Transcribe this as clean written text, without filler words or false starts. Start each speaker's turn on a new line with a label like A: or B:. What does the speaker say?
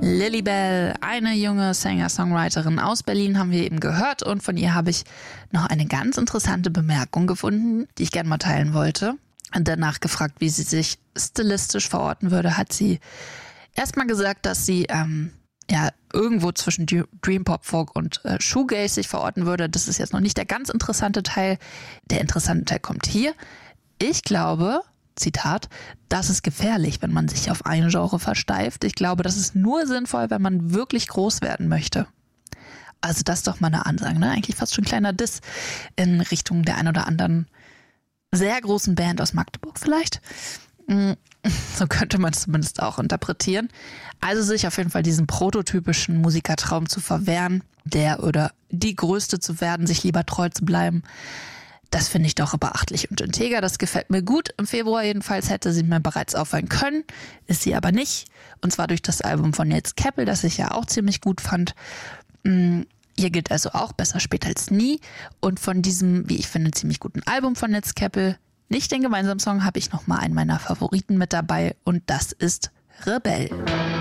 A: Lilybell, eine junge Singer-Songwriterin aus Berlin, haben wir eben gehört, und von ihr habe ich noch eine ganz interessante Bemerkung gefunden, die ich gerne mal teilen wollte. Und danach gefragt, wie sie sich stilistisch verorten würde, hat sie erstmal gesagt, dass sie irgendwo zwischen Dream Pop, Folk und Shoegaze sich verorten würde. Das ist jetzt noch nicht der ganz interessante Teil. Der interessante Teil kommt hier. Ich glaube, Zitat, das ist gefährlich, wenn man sich auf ein Genre versteift. Ich glaube, das ist nur sinnvoll, wenn man wirklich groß werden möchte. Also das ist doch mal eine Ansage, ne? Eigentlich fast schon ein kleiner Diss in Richtung der ein oder anderen sehr großen Band aus Magdeburg vielleicht. So könnte man es zumindest auch interpretieren. Also sich auf jeden Fall diesen prototypischen Musikertraum zu verwehren, der oder die Größte zu werden, sich lieber treu zu bleiben. Das finde ich doch beachtlich und integer. Das gefällt mir gut. Im Februar jedenfalls hätte sie mir bereits auffallen können, ist sie aber nicht. Und zwar durch das Album von Nils Keppel, das ich ja auch ziemlich gut fand. Hier gilt also auch besser spät als nie. Und von diesem, wie ich finde, ziemlich guten Album von Nils Keppel, nicht den gemeinsamen Song, habe ich nochmal einen meiner Favoriten mit dabei. Und das ist Rebell.